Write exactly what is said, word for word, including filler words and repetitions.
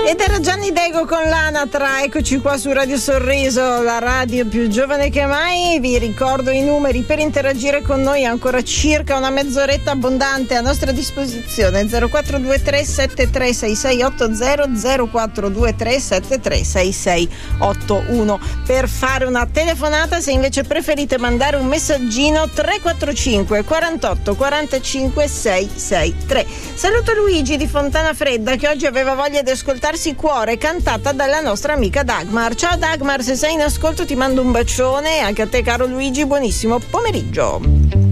Ed era Gianni Dego con l'Anatra, eccoci qua su Radio Sorriso, la radio più giovane che mai. Vi ricordo i numeri per interagire con noi, ancora circa una mezz'oretta abbondante a nostra disposizione: zero quattro due tre sette tre sei sei otto zero, zero quattro due tre sette tre sei sei otto uno. Per fare una telefonata, se invece preferite mandare un messaggino, tre quattro cinque quarantotto quarantacinque seicentosessantatré. Saluto Luigi di Fontana Fredda, che oggi aveva voglia di ascoltarsi Cuore, cantata dalla nostra amica Dagmar. Ciao Dagmar, se sei in ascolto ti mando un bacione, anche a te caro Luigi, buonissimo pomeriggio.